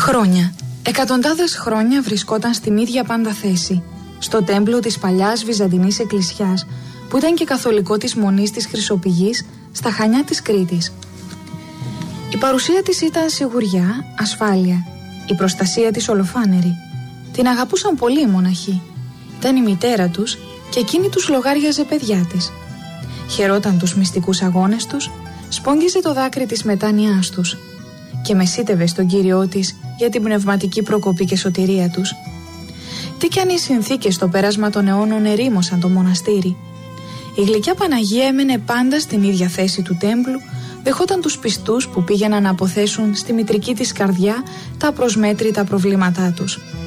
Χρόνια. Εκατοντάδες χρόνια βρισκόταν στην ίδια πάντα θέση, στο τέμπλο της παλιάς Βυζαντινής Εκκλησιάς, που ήταν και καθολικό της Μονής της Χρυσοπηγής, στα Χανιά της Κρήτης. Η παρουσία της ήταν σιγουριά, ασφάλεια, η προστασία της ολοφάνερη. Την αγαπούσαν πολύ οι μοναχοί. Ήταν η μητέρα τους και εκείνη τους λογάριαζε παιδιά της. Χαιρόταν τους μυστικούς αγώνες τους, σπόγγιζε το δάκρυ της μετάνοιάς τους και μεσίτευε στον Κύριό της για την πνευματική προκοπή και σωτηρία τους. Τι κι αν οι συνθήκες στο πέρασμα των αιώνων ερήμωσαν το μοναστήρι, η γλυκιά Παναγία έμενε πάντα στην ίδια θέση του τέμπλου, δεχόταν τους πιστούς που πήγαιναν να αποθέσουν στη μητρική της καρδιά τα απροσμέτρητα προβλήματά τους.